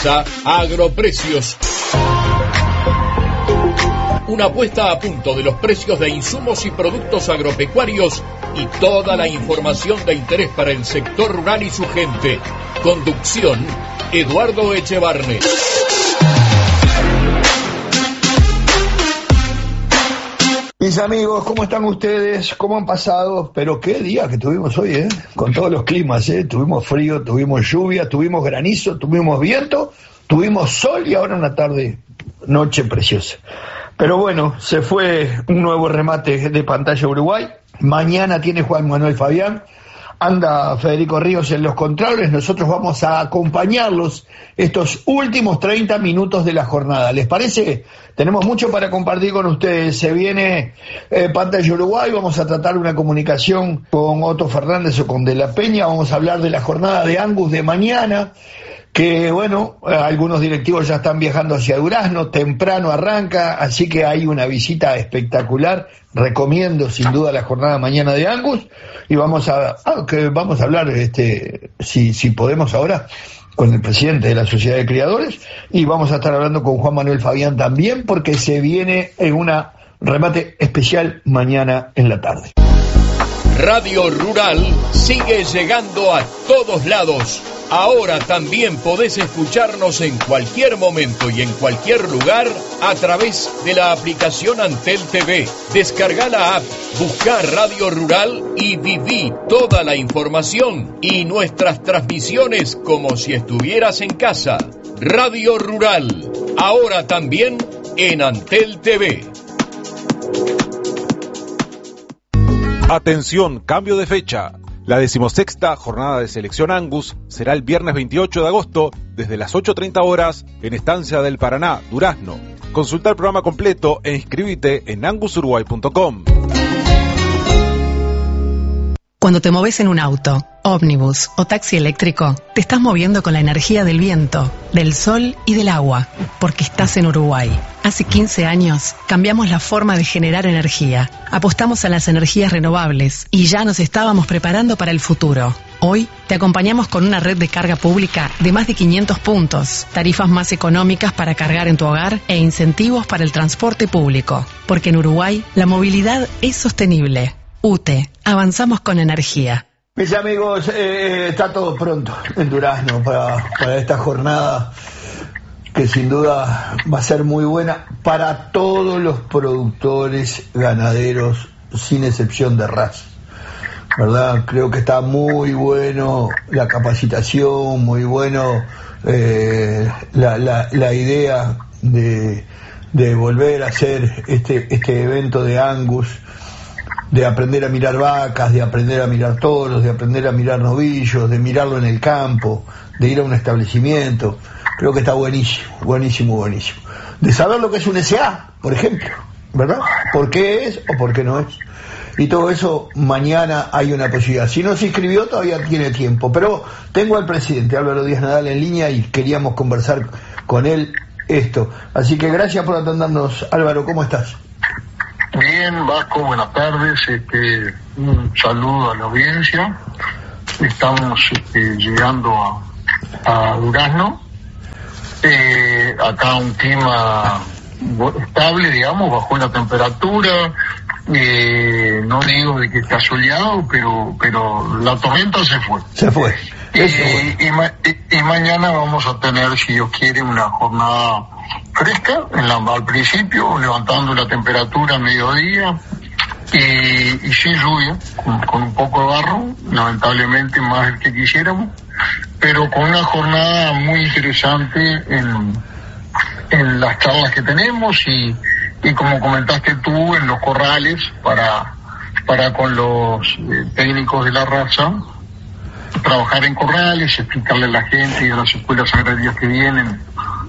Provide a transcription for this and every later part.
Agroprecios. Una puesta a punto de los precios de insumos y productos agropecuarios y toda la información de interés para el sector rural y su gente. Conducción, Eduardo Echevarne. Mis amigos, ¿cómo están ustedes? ¿Cómo han pasado? Pero qué día que tuvimos hoy, ¿eh? Con todos los climas, ¿eh? Tuvimos frío, tuvimos lluvia, tuvimos granizo, tuvimos viento, tuvimos sol y ahora una noche preciosa. Pero bueno, se fue un nuevo remate de Pantalla Uruguay. Mañana tiene Juan Manuel Fabián. Anda Federico Ríos en los controles. Nosotros vamos a acompañarlos estos últimos 30 minutos de la jornada. ¿Les parece? Tenemos mucho para compartir con ustedes. Se viene Pantalla Uruguay. Vamos a tratar una comunicación con Otto Fernández o con De la Peña. Vamos a hablar de la jornada de Angus de mañana. Que bueno, algunos directivos ya están viajando hacia Durazno, temprano arranca, así que hay una visita espectacular. Recomiendo sin duda la jornada mañana de Angus y vamos a hablar, si podemos ahora, con el presidente de la Sociedad de Criadores, y vamos a estar hablando con Juan Manuel Fabián también, porque se viene en una remate especial mañana en la tarde. Radio Rural sigue llegando a todos lados. Ahora también podés escucharnos en cualquier momento y en cualquier lugar a través de la aplicación Antel TV. Descarga la app, buscá Radio Rural y viví toda la información y nuestras transmisiones como si estuvieras en casa. Radio Rural, ahora también en Antel TV. Atención, cambio de fecha. La 16ª jornada de selección Angus será el viernes 28 de agosto desde las 8:30 horas en Estancia del Paraná, Durazno. Consulta el programa completo e inscríbete en angusuruguay.com. Cuando te moves en un auto, ómnibus o taxi eléctrico, te estás moviendo con la energía del viento, del sol y del agua, porque estás en Uruguay. Hace 15 años cambiamos la forma de generar energía, apostamos a las energías renovables y ya nos estábamos preparando para el futuro. Hoy te acompañamos con una red de carga pública de más de 500 puntos, tarifas más económicas para cargar en tu hogar e incentivos para el transporte público, porque en Uruguay la movilidad es sostenible. UTE, avanzamos con energía. Mis amigos, está todo pronto en Durazno para esta jornada que sin duda va a ser muy buena para todos los productores ganaderos, sin excepción de raza, ¿verdad? Creo que está muy bueno la capacitación, muy bueno la idea de volver a hacer este evento de Angus, de aprender a mirar vacas, de aprender a mirar toros, de aprender a mirar novillos, de mirarlo en el campo, de ir a un establecimiento. Creo que está buenísimo, buenísimo, buenísimo. De saber lo que es un SA, por ejemplo, ¿verdad? ¿Por qué es o por qué no es? Y todo eso mañana hay una posibilidad. Si no se inscribió todavía tiene tiempo, pero tengo al presidente Álvaro Díaz Nadal en línea y queríamos conversar con él esto. Así que gracias por atendernos, Álvaro, ¿cómo estás? Bien, Vasco, buenas tardes, un saludo a la audiencia. Estamos llegando a Durazno, acá un clima estable, digamos, bajó la temperatura, no digo de que está soleado, pero la tormenta se fue. Y mañana vamos a tener, si Dios quiere, una jornada fresca al principio, levantando la temperatura a mediodía y sin lluvia, con un poco de barro, lamentablemente más del que quisiéramos, pero con una jornada muy interesante en las charlas que tenemos y como comentaste tú, en los corrales para con los técnicos de la raza trabajar en corrales, explicarle a la gente y a las escuelas agrarias que vienen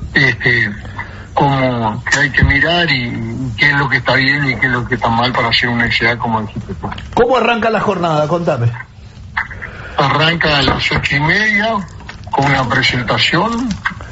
cómo que hay que mirar y qué es lo que está bien y qué es lo que está mal para hacer una SA, como dijiste tú. ¿Cómo arranca la jornada? Contame. Arranca a las 8:30 con una presentación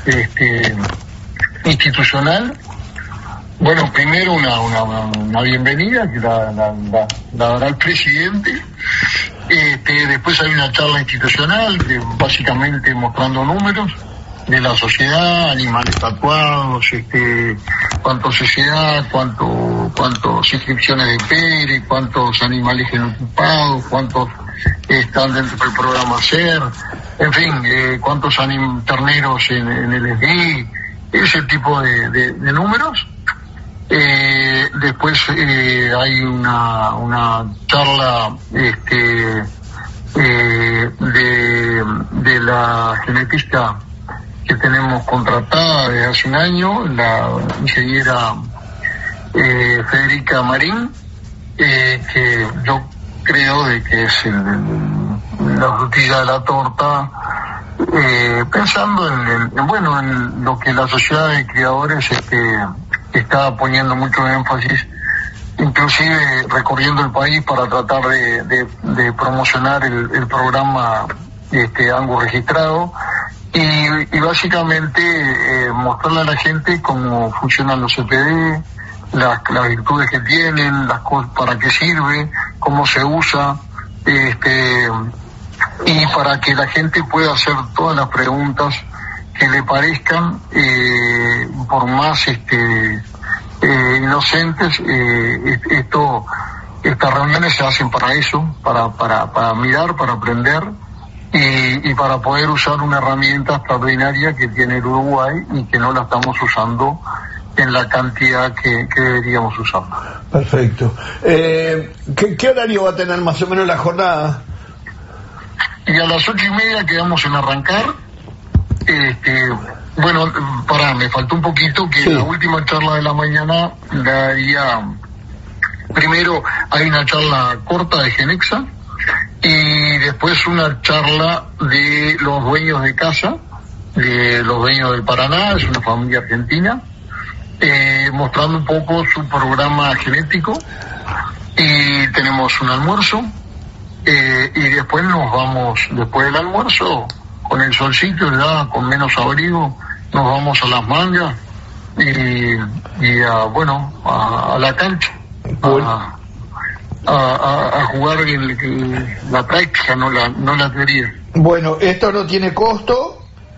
institucional. Bueno, primero una bienvenida que la dará el presidente. Después hay una charla institucional, básicamente mostrando números. la sociedad, animales tatuados, cuánto CCA, cuántas inscripciones de PERE, cuántos animales genotipados, cuántos están dentro del programa SER, en fin, cuántos terneros en el SDI, ese tipo de números. Después hay una charla de la genetista que tenemos contratada desde hace un año, la ingeniera Federica Marín, que yo creo de que es la frutilla de la torta, pensando en lo que la sociedad de criadores está poniendo mucho énfasis, inclusive recorriendo el país para tratar de promocionar el programa Angus registrado y básicamente mostrarle a la gente cómo funcionan los CPD, las virtudes que tienen, las cosas, para qué sirve, cómo se usa, y para que la gente pueda hacer todas las preguntas que le parezcan, por más inocentes. Estas reuniones se hacen para eso, para mirar, para aprender y para poder usar una herramienta extraordinaria que tiene el Uruguay y que no la estamos usando en la cantidad que deberíamos usar. Perfecto. ¿Qué horario va a tener más o menos la jornada? Y a las 8:30 quedamos en arrancar. Me faltó un poquito que sí. La última charla de la mañana la haría. Primero hay una charla corta de Genexa y después una charla de los dueños de casa, de los dueños del Paraná, es una familia argentina, mostrando un poco su programa genético, y tenemos un almuerzo, y después nos vamos, después del almuerzo, con el solcito, ya con menos abrigo, nos vamos a las mangas y a la cancha, a jugar la práctica, no la teoría. Bueno, ¿esto no tiene costo?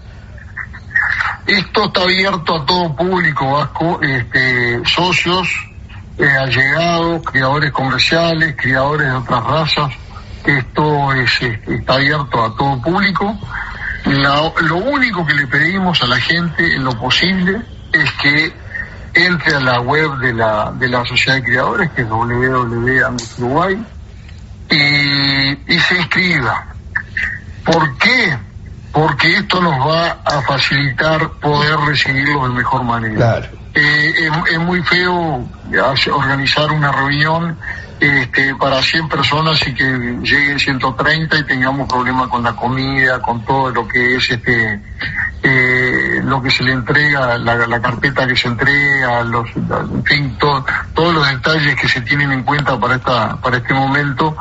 Esto está abierto a todo público, Vasco, socios, allegados, criadores comerciales, criadores de otras razas. Esto está abierto a todo público. Lo único que le pedimos a la gente, en lo posible, es que entre a la web de la Sociedad de Criadores, que es www.angus Uruguay, y se inscriba. ¿Por qué? Porque esto nos va a facilitar poder recibirlo de mejor manera. Claro. Es muy feo organizar una reunión para 100 personas y que lleguen 130 y tengamos problemas con la comida, con todo lo que es lo que se le entrega, la carpeta que se entrega, en fin, todos los detalles que se tienen en cuenta para este momento,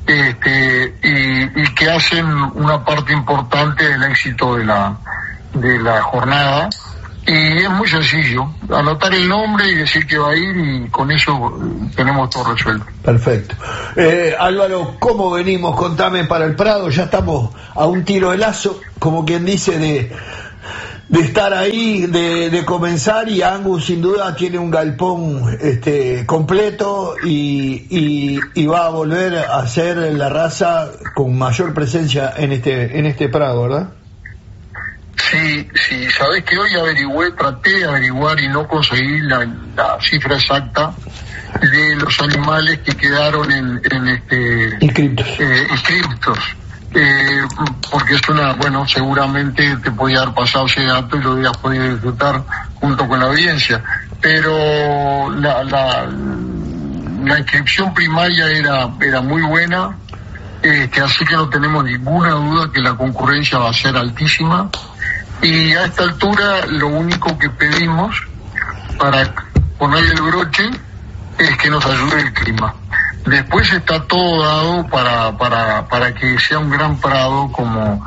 y que hacen una parte importante del éxito de la jornada. Y es muy sencillo, anotar el nombre y decir que va a ir, y con eso tenemos todo resuelto. Perfecto. Álvaro, ¿cómo venimos? Contame para el Prado, ya estamos a un tiro de lazo, como quien dice, de estar ahí, de comenzar, y Angus sin duda tiene un galpón completo y va a volver a ser la raza con mayor presencia en este Prado, ¿verdad? Sí, sabés que hoy traté de averiguar y no conseguí la cifra exacta de los animales que quedaron inscriptos. Porque es seguramente te podía haber pasado ese dato y lo hubieras podido disfrutar junto con la audiencia, pero la inscripción primaria era muy buena, así que no tenemos ninguna duda que la concurrencia va a ser altísima. Y a esta altura lo único que pedimos para ponerle el broche es que nos ayude el clima. Después está todo dado para que sea un gran prado como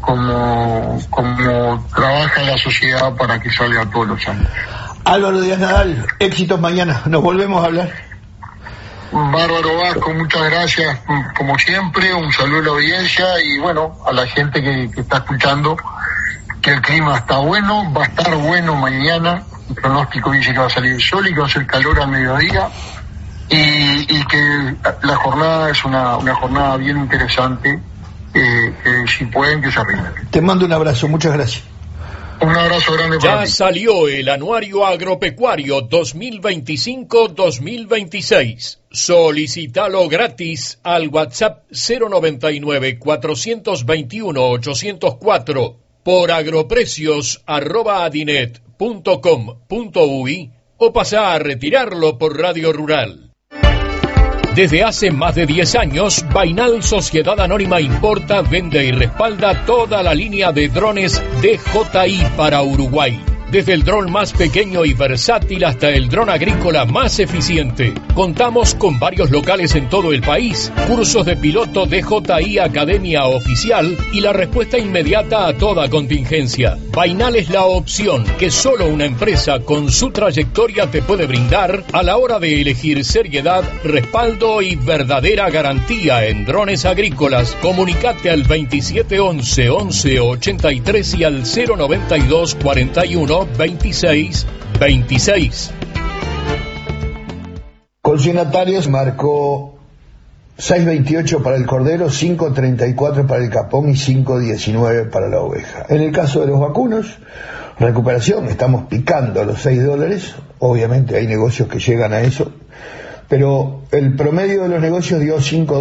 trabaja la sociedad para que salga todos los años. Álvaro Díaz Nadal, éxitos mañana, nos volvemos a hablar. Bárbaro Vasco, muchas gracias como siempre, un saludo a la audiencia y a la gente que está escuchando. que el clima está bueno, va a estar bueno mañana, el pronóstico dice que va a salir el sol y que va a hacer calor al mediodía, y que la jornada es una jornada bien interesante, si pueden que se arrimen. Te mando un abrazo, muchas gracias. Un abrazo grande para ti. Ya salió el Anuario Agropecuario 2025-2026. Solicítalo gratis al WhatsApp 099-421-804 por agroprecios@adinet.com.uy o pasá a retirarlo por Radio Rural. Desde hace más de 10 años, Bainal Sociedad Anónima importa, vende y respalda toda la línea de drones DJI para Uruguay. Desde el dron más pequeño y versátil hasta el dron agrícola más eficiente. Contamos con varios locales en todo el país, cursos de piloto DJI Academia Oficial y la respuesta inmediata a toda contingencia. Bainal es la opción que solo una empresa con su trayectoria te puede brindar a la hora de elegir seriedad, respaldo y verdadera garantía en drones agrícolas. Comunicate al 2711 1183 y al 092 41 26 26. Consignatarios marcó 6.28 para el cordero, 5.34 para el capón y 5.19 para la oveja. En el caso de los vacunos, recuperación, estamos picando los $6, obviamente hay negocios que llegan a eso, pero el promedio de los negocios dio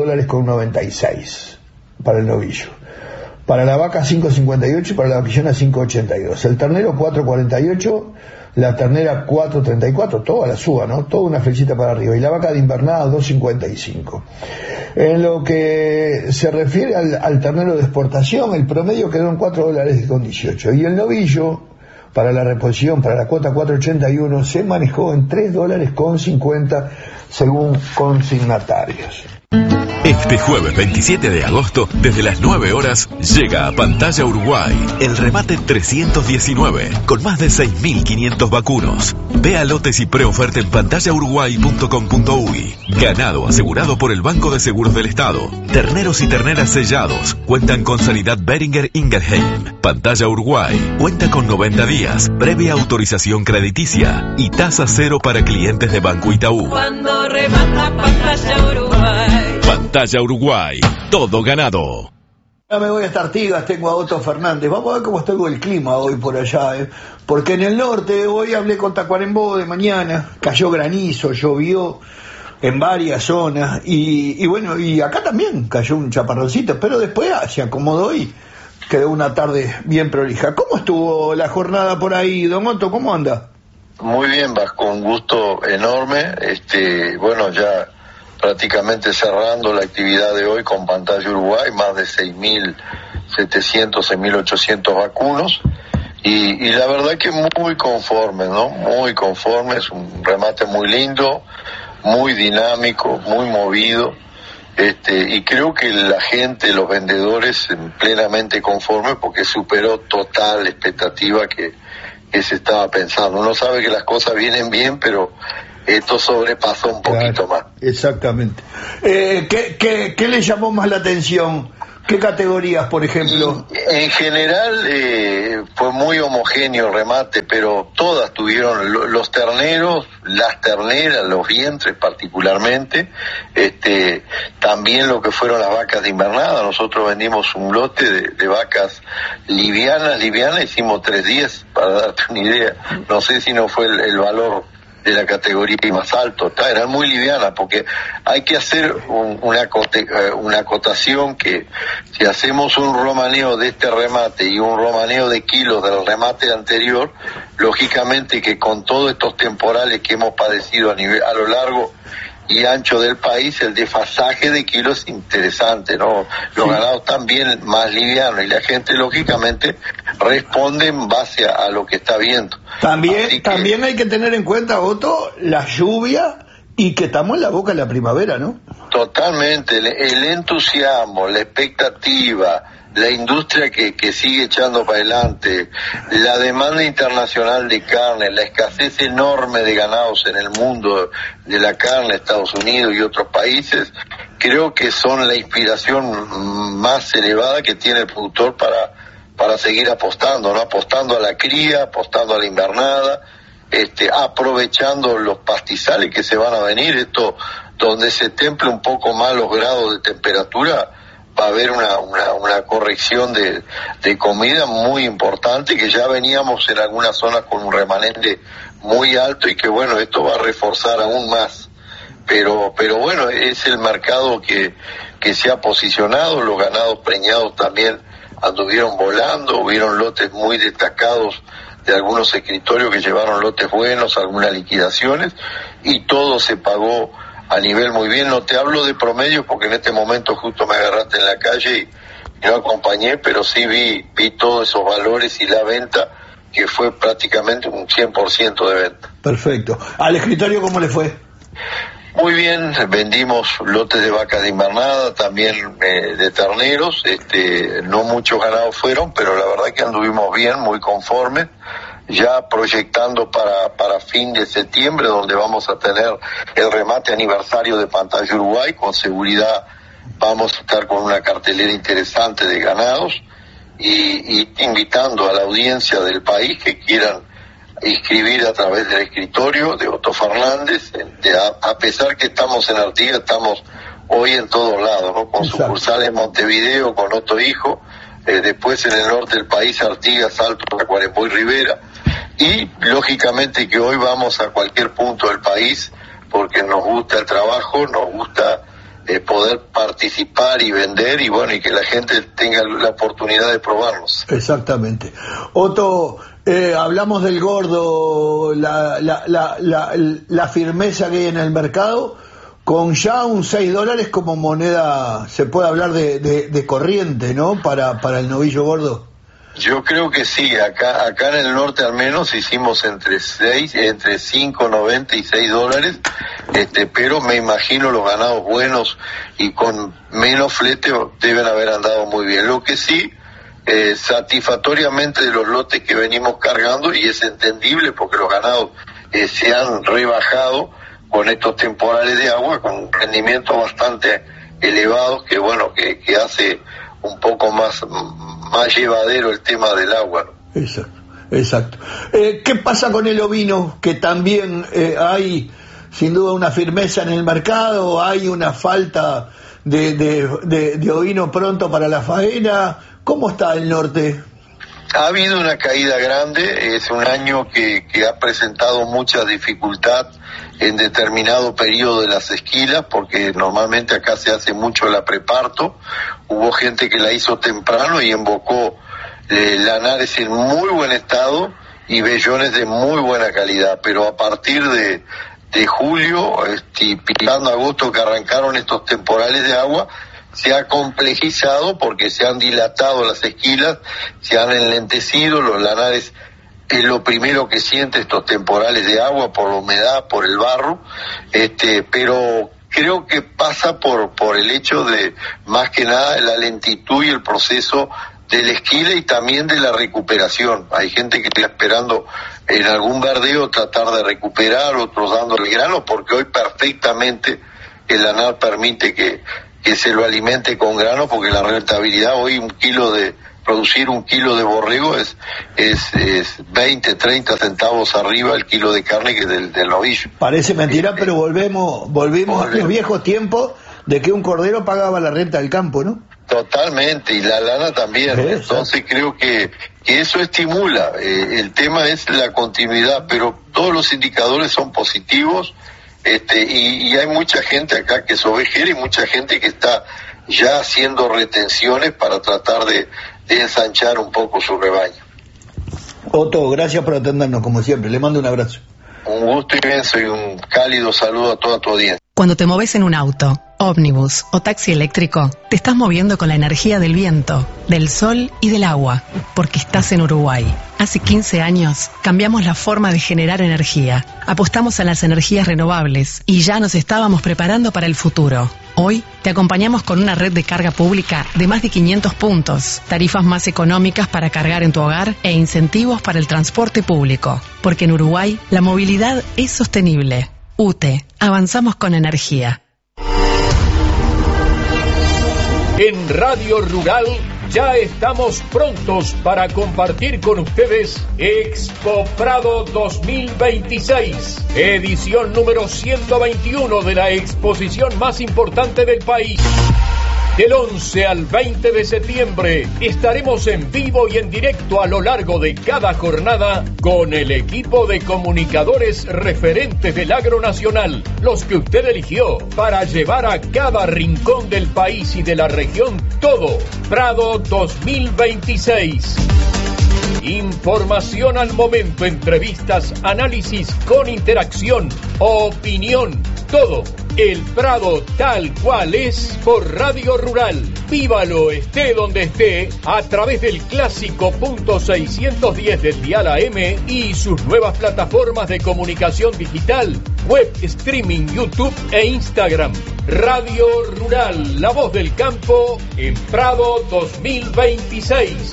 $5.96 para el novillo. Para la vaca 5.58 y para la vaquillona 5.82. El ternero 4.48, la ternera 4.34, toda la suba, ¿no? Toda una flechita para arriba. Y la vaca de invernada 2.55. En lo que se refiere al ternero de exportación, el promedio quedó en $4.18. Y el novillo, para la reposición, para la cuota 4.81, se manejó en $3.50 según consignatarios. Este jueves 27 de agosto, desde las 9 horas, llega a Pantalla Uruguay el remate 319, con más de 6.500 vacunos. Vea lotes y preoferta en pantallauruguay.com.uy. Ganado asegurado por el Banco de Seguros del Estado. Terneros y terneras sellados cuentan con Sanidad Beringer Ingelheim. Pantalla Uruguay cuenta con 90 días, previa autorización crediticia y tasa cero para clientes de Banco Itaú. Cuando remata Pantalla Uruguay. Pantalla Uruguay, todo ganado. Ya me voy hasta Artigas, tengo a Otto Fernández. Vamos a ver cómo está el clima hoy por allá, porque en el norte, hoy hablé con Tacuarembó de mañana, cayó granizo, llovió en varias zonas, y bueno, y acá también cayó un chaparroncito, pero después se acomodó y quedó una tarde bien prolija. ¿Cómo estuvo la jornada por ahí, don Otto? ¿Cómo anda? Muy bien, Vasco, un gusto enorme. Bueno, ya prácticamente cerrando la actividad de hoy con Pantalla Uruguay, más de 6.700, 6.800 vacunos, y la verdad que muy conforme, ¿no? Muy conforme, es un remate muy lindo, muy dinámico, muy movido, y creo que la gente, los vendedores, plenamente conformes porque superó total expectativa que se estaba pensando. Uno sabe que las cosas vienen bien, pero esto sobrepasó un poquito más. Exactamente. ¿Qué le llamó más la atención? ¿Qué categorías, por ejemplo? En general fue muy homogéneo el remate, pero todas tuvieron, los terneros, las terneras, los vientres particularmente, también lo que fueron las vacas de invernada. Nosotros vendimos un lote de vacas livianas, hicimos 3.10, para darte una idea. No sé si no fue el valor de la categoría más alto, eran muy livianas, porque hay que hacer una acotación que si hacemos un romaneo de este remate y un romaneo de kilos del remate anterior, lógicamente que con todos estos temporales que hemos padecido a lo largo y ancho del país, el desfasaje de kilos es interesante, ¿no? Los ganados también más livianos y la gente lógicamente responde en base a lo que está viendo. También hay que tener en cuenta, Otto, la lluvia y que estamos en la boca de la primavera, ¿no? Totalmente, el entusiasmo, la expectativa, la industria que sigue echando para adelante, la demanda internacional de carne, la escasez enorme de ganados en el mundo de la carne, Estados Unidos y otros países, creo que son la inspiración más elevada que tiene el productor para para seguir apostando, ¿no? Apostando a la cría, apostando a la invernada, aprovechando los pastizales que se van a venir. Esto, donde se temple un poco más los grados de temperatura, va a haber una corrección de comida muy importante, que ya veníamos en algunas zonas con un remanente muy alto y que bueno, esto va a reforzar aún más. Pero bueno, es el mercado que se ha posicionado. Los ganados preñados también anduvieron volando, hubieron lotes muy destacados de algunos escritorios que llevaron lotes buenos, algunas liquidaciones, y todo se pagó a nivel muy bien. No te hablo de promedio porque en este momento justo me agarraste en la calle y no acompañé, pero sí vi todos esos valores y la venta, que fue prácticamente un 100% de venta. Perfecto. ¿Al escritorio cómo le fue? Muy bien, vendimos lotes de vacas de invernada, también de terneros, no muchos ganados fueron, pero la verdad que anduvimos bien, muy conformes, ya proyectando para fin de septiembre, donde vamos a tener el remate aniversario de Pantalla Uruguay. Con seguridad vamos a estar con una cartelera interesante de ganados, y invitando a la audiencia del país que quieran inscribir a través del escritorio de Otto Fernández. A pesar que estamos en Artigas, estamos hoy en todos lados, ¿no? Con sucursales en Montevideo, con Otto Hijo, después en el norte del país, Artigas, Salto, Tacuarembó y Rivera, y lógicamente que hoy vamos a cualquier punto del país, porque nos gusta el trabajo, nos gusta poder participar y vender, y bueno, y que la gente tenga la oportunidad de probarnos. Exactamente. Otto, hablamos del gordo, la firmeza que hay en el mercado, con ya un $6 como moneda, se puede hablar de corriente, ¿no? Para el novillo gordo. Yo creo que sí, acá en el norte al menos hicimos entre 5.90 y $6, pero me imagino los ganados buenos y con menos flete deben haber andado muy bien. Lo que sí, satisfactoriamente de los lotes que venimos cargando, y es entendible porque los ganados se han rebajado con estos temporales de agua, con rendimientos bastante elevados, que bueno, que hace un poco más llevadero el tema del agua, ¿no? Exacto. ¿Qué pasa con el ovino? Que también hay sin duda una firmeza en el mercado, hay una falta de ovino pronto para la faena. ¿Cómo está el norte? Ha habido una caída grande, es un año que ha presentado mucha dificultad en determinado periodo de las esquilas, porque normalmente acá se hace mucho la preparto. Hubo gente que la hizo temprano y embocó lanares en muy buen estado y vellones de muy buena calidad, pero a partir de julio, picando agosto, que arrancaron estos temporales de agua, se ha complejizado porque se han dilatado las esquilas, se han enlentecido. Los lanares es lo primero que siente estos temporales de agua, por la humedad, por el barro, pero creo que pasa por el hecho de, más que nada, la lentitud y el proceso de la esquila y también de la recuperación. Hay gente que está esperando en algún verdeo tratar de recuperar, otros dándole el grano, porque hoy perfectamente el lanar permite que se lo alimente con grano, porque la rentabilidad hoy producir un kilo de borrego es 20, 30 centavos arriba el kilo de carne que del novillo. Parece mentira, pero volvimos a los viejos tiempos de que un cordero pagaba la renta del campo, ¿no? Totalmente, y la lana también. Entonces creo que eso estimula. El tema es la continuidad, pero todos los indicadores son positivos. Y hay mucha gente acá que es ovejera y mucha gente que está ya haciendo retenciones para tratar de ensanchar un poco su rebaño. Otto, gracias por atendernos como siempre, le mando un abrazo. Un gusto inmenso y un cálido saludo a toda tu audiencia. Cuando te moves en un auto, ómnibus o taxi eléctrico, te estás moviendo con la energía del viento, del sol y del agua, porque estás en Uruguay. Hace 15 años cambiamos la forma de generar energía, apostamos a las energías renovables y ya nos estábamos preparando para el futuro. Hoy te acompañamos con una red de carga pública de más de 500 puntos, tarifas más económicas para cargar en tu hogar e incentivos para el transporte público, porque en Uruguay la movilidad es sostenible. UTE, avanzamos con energía. En Radio Rural Ya estamos prontos para compartir con ustedes Expo Prado 2026, edición número 121 de la exposición más importante del país. Del 11 al 20 de septiembre estaremos en vivo y en directo a lo largo de cada jornada con el equipo de comunicadores referentes del agro nacional, los que usted eligió para llevar a cada rincón del país y de la región todo. Prado 2026. Información al momento, entrevistas, análisis con interacción, opinión, todo. El Prado tal cual es por Radio Rural. Vívalo, esté donde esté, a través del clásico .610 del dial AM y sus nuevas plataformas de comunicación digital, web, streaming, YouTube e Instagram. Radio Rural, la voz del campo en Prado 2026.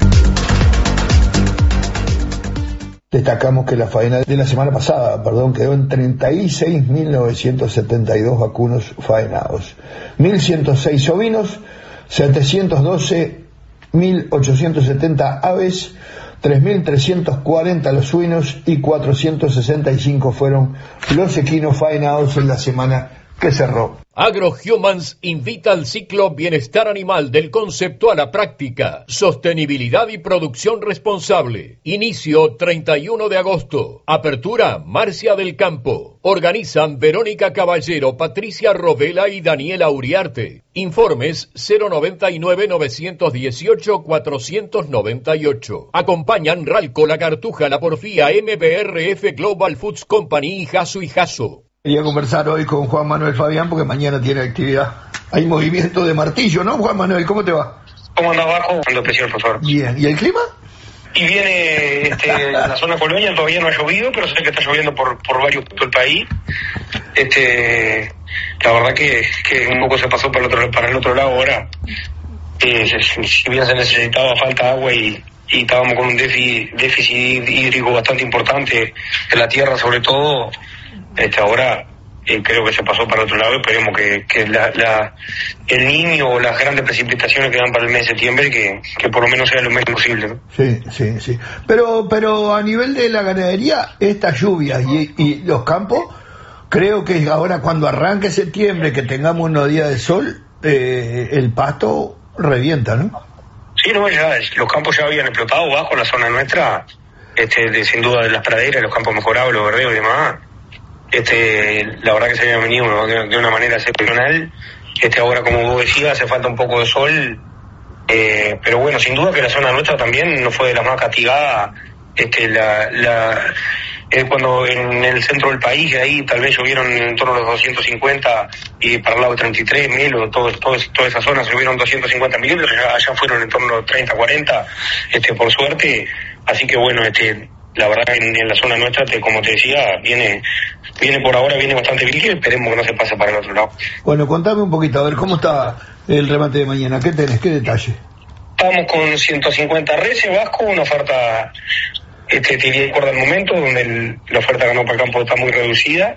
Destacamos que la faena de la semana pasada, quedó en 36.972 vacunos faenados, 1.106 ovinos, 712.870 aves, 3.340 los suinos y 465 fueron los equinos faenados en la semana que cerró. AgroHumans invita al ciclo Bienestar Animal del concepto a la práctica, sostenibilidad y producción responsable. Inicio 31 de agosto. Apertura Marcia del Campo. Organizan Verónica Caballero, Patricia Rovela y Daniela Uriarte. Informes 099-918-498. Acompañan Ralco, La Cartuja, La Porfía, MBRF Global Foods Company y Jaso y Jaso. Quería conversar hoy con Juan Manuel Fabián porque mañana tiene actividad. Hay movimiento de martillo, ¿no, Juan Manuel? ¿Cómo te va? ¿Cómo anda abajo? Cuando presión, por favor. Bien. ¿Y el clima? Y viene la zona Colonia, todavía no ha llovido, pero sé que está lloviendo por varios puntos del país. La verdad que un poco se pasó para el otro lado ahora. Si bien se necesitaba falta agua y estábamos con un déficit hídrico bastante importante en la tierra, sobre todo. Ahora creo que se pasó para otro lado. Esperemos que el Niño o las grandes precipitaciones que dan para el mes de septiembre que por lo menos sea lo menos posible, ¿no? Sí. Pero a nivel de la ganadería, estas lluvias y los campos, creo que ahora cuando arranque septiembre, que tengamos unos días de sol, el pasto revienta, ¿no? Sí, no, ya los campos ya habían explotado bajo la zona nuestra, sin duda de las praderas, los campos mejorados, los verdeos y demás. La verdad que se había venido de una manera excepcional. Ahora, como vos decías, hace falta un poco de sol, pero bueno, sin duda que la zona nuestra también no fue de las más castigadas. Cuando en el centro del país, ahí tal vez llovieron en torno a los 250, y para el lado de 33, Melo, toda esa zona llovieron 250 milímetros, allá fueron en torno a 30, 40, por suerte. Así que bueno, la verdad que en la zona nuestra, como te decía, viene por ahora, viene bastante bien, y esperemos que no se pase para el otro lado. Bueno, contame un poquito, a ver, ¿cómo está el remate de mañana? ¿Qué tenés? ¿Qué detalle? Estamos con 150 reses, Vasco, una oferta, te diría de acuerdo al momento, donde la oferta ganó para el campo está muy reducida,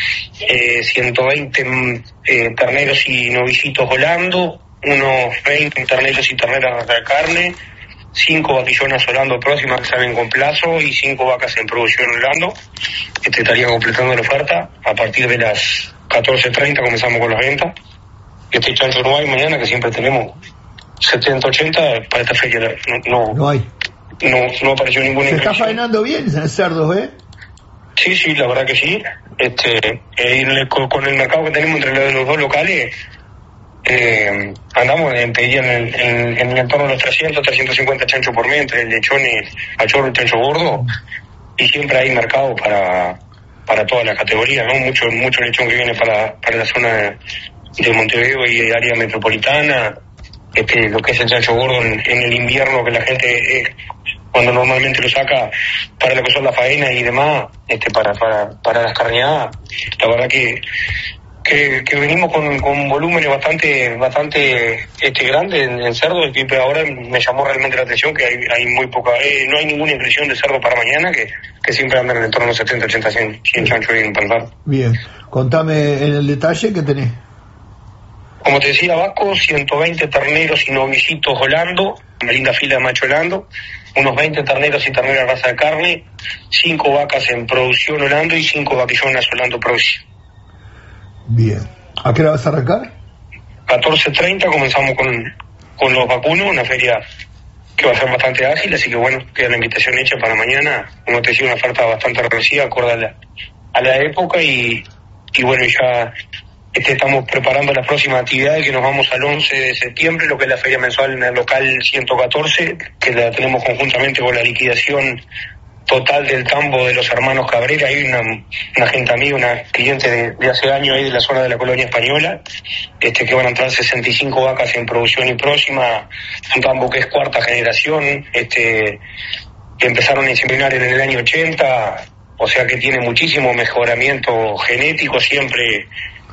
120 terneros y novillitos volando, unos 20 terneros y terneras de carne, 5 vaquillonas Holando próximas que salen con plazo y 5 vacas en producción Holando. Estaría completando la oferta. A partir de las 14:30 comenzamos con las ventas. Chancho no hay mañana, que siempre tenemos 70-80, para esta fecha no hay. No apareció ninguna. Se está faenando bien cerdos, ¿eh? Sí, la verdad que sí. Con el mercado que tenemos entre los dos locales, andamos en el entorno de los 350 chanchos por mes, entre el lechón y el achorro y el chancho gordo, y siempre hay mercado para todas las categorías, ¿no? Mucho lechón que viene para la zona de Montevideo y área metropolitana, lo que es el chancho gordo en el invierno, que la gente cuando normalmente lo saca para lo que son las faenas y demás, para las carneadas. La verdad que venimos con volúmenes bastante grandes en cerdos, y ahora me llamó realmente la atención que hay muy poca, no hay ninguna impresión de cerdo para mañana, que siempre andan en el entorno de 70, 80, 100 chanchos en palpar. Bien, contame en el detalle que tenés. Como te decía, Vasco, 120 terneros y novillitos Holando, una linda fila de macho holando, unos 20 terneros y terneras raza de carne, 5 vacas en producción holando y 5 vaquillonas holando producción. Bien. ¿A qué hora vas a arrancar? 14:30 comenzamos con los vacunos, una feria que va a ser bastante ágil, así que bueno, queda la invitación hecha para mañana. Como te decía, una oferta bastante reducida, acorde a la época, y bueno, ya estamos preparando las próximas actividades, que nos vamos al 11 de septiembre, lo que es la feria mensual en el local 114, que la tenemos conjuntamente con la liquidación total del tambo de los hermanos Cabrera. Hay una gente amiga, una cliente de hace años ahí de la zona de la colonia española, que van a entrar 65 vacas en producción y próxima, un tambo que es cuarta generación, que empezaron a inseminar en el año 80, o sea que tiene muchísimo mejoramiento genético, siempre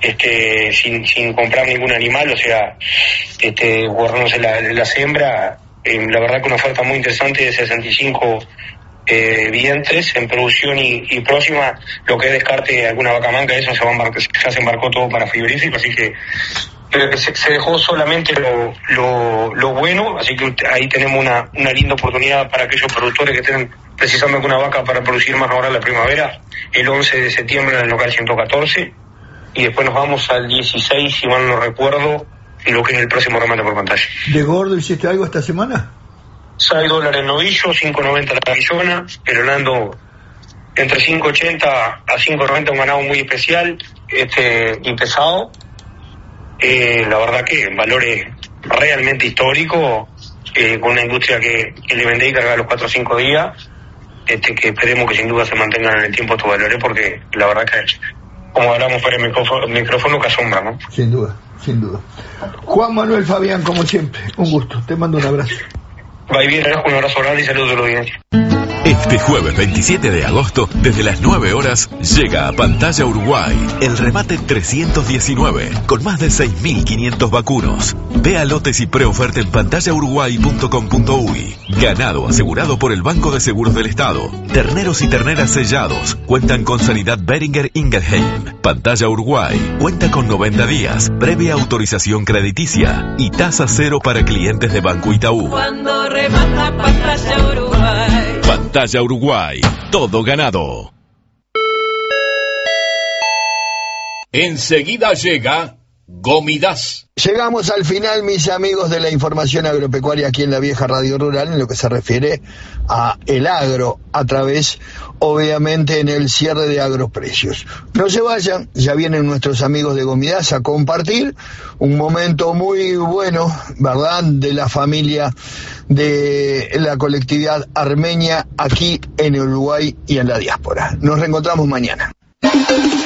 sin comprar ningún animal, o sea, guardándose las hembras. La verdad que una oferta muy interesante de 65 vientres en producción y próxima. Lo que es descarte alguna vaca manca, eso ya se embarcó todo para frigorífico, así que se dejó solamente lo bueno, así que ahí tenemos una linda oportunidad para aquellos productores que tienen precisamente una vaca para producir más ahora en la primavera, el 11 de septiembre en el local 114, y después nos vamos al 16, si mal no recuerdo, lo que es el próximo remate por pantalla. ¿De gordo hiciste algo esta semana? $6 el novillo, 5.90 la cabellona, el holando entre 5.80 a 5.90, un ganado muy especial, y pesado. La verdad que valores realmente históricos, con una industria que le vende y carga los 4 o 5 días, que esperemos que sin duda se mantengan en el tiempo estos valores, porque la verdad que, como hablamos fuera del micrófono, que asombra, ¿no? Sin duda, sin duda. Juan Manuel Fabián, como siempre, un gusto, te mando un abrazo. Va bien, un abrazo grande y saludos a la audiencia. Este jueves 27 de agosto, desde las 9 horas, llega a Pantalla Uruguay el remate 319, con más de 6.500 vacunos. Vea lotes y preoferta en pantallauruguay.com.uy. Ganado asegurado por el Banco de Seguros del Estado. Terneros y terneras sellados cuentan con sanidad Beringer Ingelheim. Pantalla Uruguay cuenta con 90 días, previa autorización crediticia y tasa cero para clientes de Banco Itaú. Cuando remata Pantalla Uruguay. Pantalla Uruguay, todo ganado. Enseguida llega Gomidas. Llegamos al final, mis amigos, de la información agropecuaria aquí en la vieja Radio Rural, en lo que se refiere a el agro, a través, obviamente, en el cierre de Agroprecios. No se vayan, ya vienen nuestros amigos de Gomidas a compartir un momento muy bueno, ¿verdad?, de la familia de la colectividad armenia aquí en Uruguay y en la diáspora. Nos reencontramos mañana.